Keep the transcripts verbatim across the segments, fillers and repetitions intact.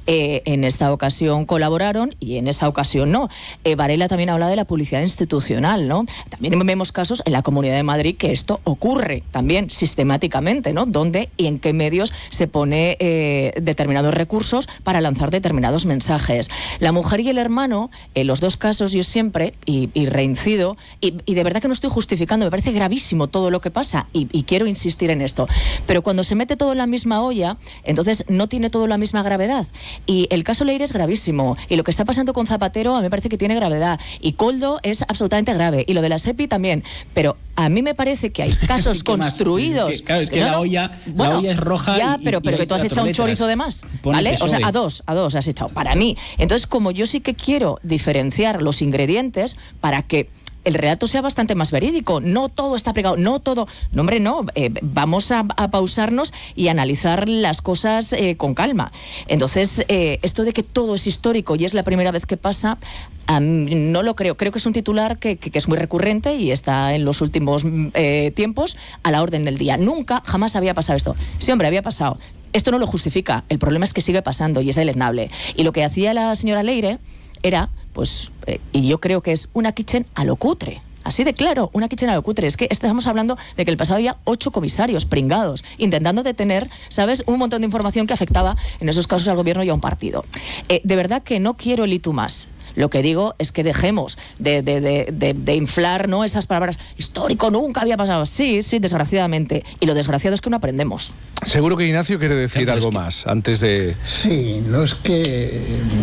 Eh, en esta ocasión colaboraron y en esa ocasión no. Eh, Varela también habla de la publicidad institucional, ¿no? También vemos casos en la Comunidad de Madrid que esto ocurre también sistemáticamente, ¿no? Dónde y en qué medios se pone eh, determinados recursos para lanzar determinados mensajes. La mujer y el hermano, en los dos casos yo siempre, y, y reincido, y, y de verdad que no estoy justificando, me parece gravísimo todo lo que pasa y, y quiero insistir en esto, pero cuando se mete todo en la misma olla, entonces no tiene todo la misma gravedad. Y el caso Leire es gravísimo, y lo que está pasando con Zapatero a mí me parece que tiene gravedad, y Koldo es absolutamente grave, y lo de la SEPI también, pero a mí me parece que hay casos construidos. Es que, claro, es que no, la, no, olla, bueno, la olla es roja. Ya, y, pero, y pero que tú has echado un chorizo de más, ¿vale? O sea, a dos, a dos has echado, para mí. Entonces, como yo sí que quiero diferenciar los ingredientes para que el relato sea bastante más verídico, no todo está pegado, no todo, no hombre, no, eh, vamos a, a pausarnos y analizar las cosas eh, con calma. Entonces, eh, esto de que todo es histórico y es la primera vez que pasa, um, no lo creo, creo que es un titular que, que, que es muy recurrente y está en los últimos eh, tiempos a la orden del día. Nunca, jamás había pasado esto. Sí, hombre, había pasado. Esto no lo justifica, el problema es que sigue pasando y es deleznable. Y lo que hacía la señora Leire era, pues, eh, y yo creo que es una kitchen a lo cutre. Así de claro, una kitchen a lo cutre. Es que estamos hablando de que el pasado había ocho comisarios pringados, intentando detener, ¿sabes?, un montón de información que afectaba, en esos casos, al gobierno y a un partido. Eh, de verdad que no quiero el y tú más. Lo que digo es que dejemos de, de, de, de, de inflar, ¿no?, esas palabras. Histórico, nunca había pasado. Sí, sí, desgraciadamente. Y lo desgraciado es que no aprendemos. Seguro que Ignacio quiere decir sí, algo es que... más antes de... Sí, no es que...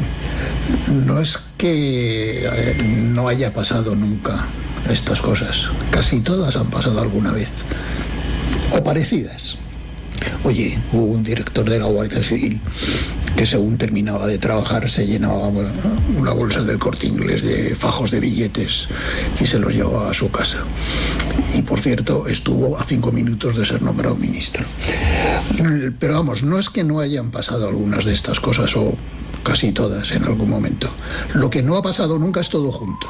No es que no haya pasado nunca estas cosas. Casi todas han pasado alguna vez. O parecidas. Oye, hubo un director de la Guardia Civil que según terminaba de trabajar se llenaba una bolsa del Corte Inglés de fajos de billetes y se los llevaba a su casa. Y por cierto, estuvo a cinco minutos de ser nombrado ministro. Pero vamos, no es que no hayan pasado algunas de estas cosas, o casi todas en algún momento. Lo que no ha pasado nunca es todo junto.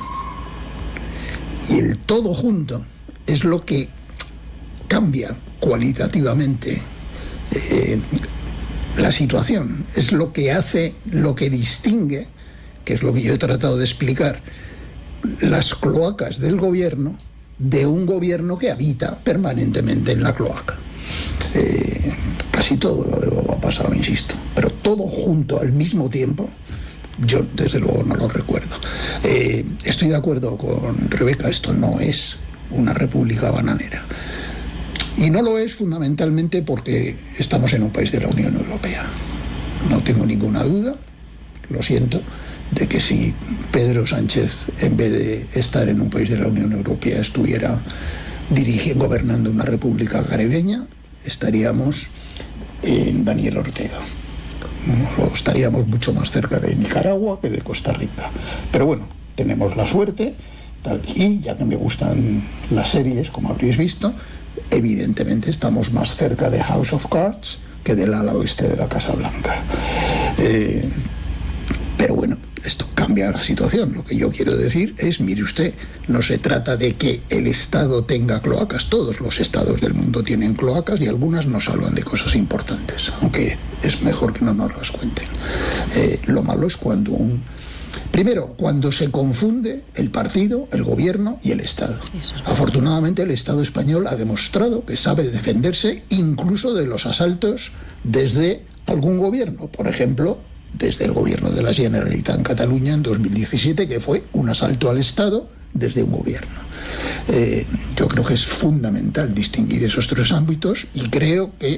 Y el todo junto es lo que cambia cualitativamente eh, la situación, es lo que hace, lo que distingue, que es lo que yo he tratado de explicar, las cloacas del gobierno de un gobierno que habita permanentemente en la cloaca. Eh, casi todo lo ha pasado, insisto, pero todo junto al mismo tiempo, yo desde luego no lo recuerdo. Eh, estoy de acuerdo con Rebeca, esto no es una república bananera. Y no lo es fundamentalmente porque estamos en un país de la Unión Europea. No tengo ninguna duda, lo siento, de que si Pedro Sánchez, en vez de estar en un país de la Unión Europea, estuviera dirigiendo, gobernando una república caribeña, estaríamos en Daniel Ortega. O estaríamos mucho más cerca de Nicaragua que de Costa Rica. Pero bueno, tenemos la suerte, tal, y ya que me gustan las series, como habréis visto, evidentemente estamos más cerca de House of Cards que del ala oeste de la Casa Blanca. Eh, pero bueno, esto cambia la situación. Lo que yo quiero decir es, mire usted, no se trata de que el Estado tenga cloacas. Todos los estados del mundo tienen cloacas y algunas nos hablan de cosas importantes, aunque es mejor que no nos las cuenten. Eh, lo malo es cuando un... Primero, cuando se confunde el partido, el gobierno y el Estado. Afortunadamente, el Estado español ha demostrado que sabe defenderse incluso de los asaltos desde algún gobierno. Por ejemplo, desde el gobierno de la Generalitat en Cataluña en dos mil diecisiete, que fue un asalto al Estado desde un gobierno. Eh, yo creo que es fundamental distinguir esos tres ámbitos y creo que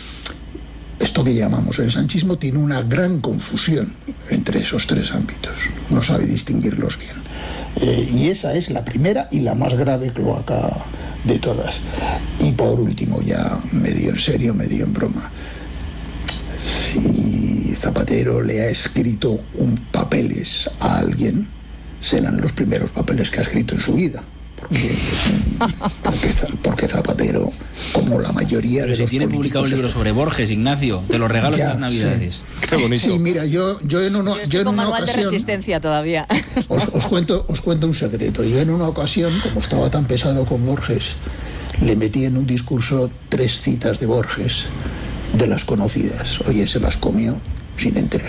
esto que llamamos el sanchismo tiene una gran confusión entre esos tres ámbitos. No sabe distinguirlos bien. Eh, y esa es la primera y la más grave cloaca de todas. Y por último, ya medio en serio, medio en broma, si Zapatero le ha escrito un papeles a alguien, serán los primeros papeles que ha escrito en su vida. Porque, porque, porque Zapatero, como la mayoría Pero de si los tiene publicado un libro sobre Borges, Ignacio, te lo regalo ya, estas navidades. Sí. Qué bonito. Sí, mira, yo, yo en una, yo estoy yo en con una manual ocasión, de resistencia todavía. Os, os, cuento, os cuento un secreto. Yo en una ocasión, como estaba tan pesado con Borges, le metí en un discurso tres citas de Borges, de las conocidas. Oye, se las comió sin enterar.